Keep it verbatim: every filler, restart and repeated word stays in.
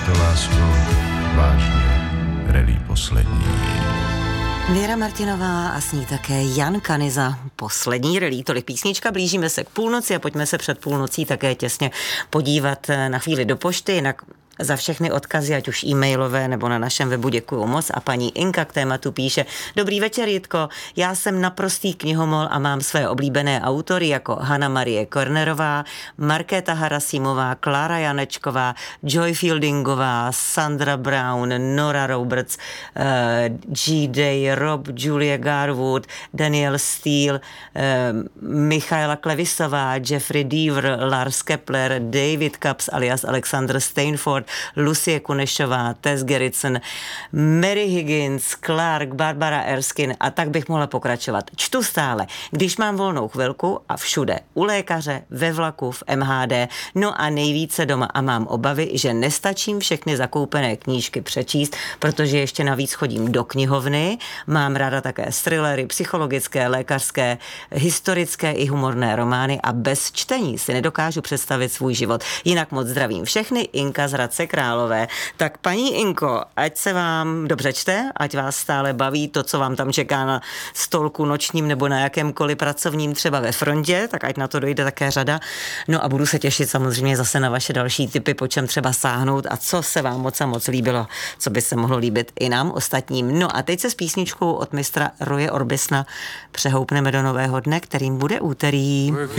to, lásko, vážně, rally poslední. Věra Martinová a s ní také Jan Kanyza. Poslední rally, tolik písnička, blížíme se k půlnoci a pojďme se před půlnocí také těsně podívat na chvíli do pošty, jinak za všechny odkazy, ať už e-mailové nebo na našem webu děkuju moc. A paní Inka k tématu píše: Dobrý večer, Jitko, já jsem naprostý knihomol a mám své oblíbené autory jako Hanna Marie Kornerová, Markéta Harasimová, Klára Janečková, Joy Fieldingová, Sandra Brown, Nora Roberts, uh, G. Day, Rob, Julia Garwood, Daniel Steele, uh, Michaela Klevisová, Jeffrey Deaver, Lars Kepler, David Capps alias Alexander Stainford, Lucie Kunešová, Tess Gerritsen, Mary Higgins, Clark, Barbara Erskine a tak bych mohla pokračovat. Čtu stále, když mám volnou chvilku a všude. U lékaře, ve vlaku, v M H D, no a nejvíce doma a mám obavy, že nestačím všechny zakoupené knížky přečíst, protože ještě navíc chodím do knihovny, mám ráda také thrillery, psychologické, lékařské, historické i humorné romány a bez čtení si nedokážu představit svůj život. Jinak moc zdravím všechny, Inka z Hradce Králové. Tak paní Inko, ať se vám dobře čte, ať vás stále baví to, co vám tam čeká na stolku nočním nebo na jakémkoliv pracovním, třeba ve frontě, tak ať na to dojde také řada. No a budu se těšit samozřejmě zase na vaše další tipy, po čem třeba sáhnout a co se vám moc a moc líbilo, co by se mohlo líbit i nám ostatním. No a teď se s písničkou od mistra Roye Orbisona přehoupneme do nového dne, kterým bude úterý.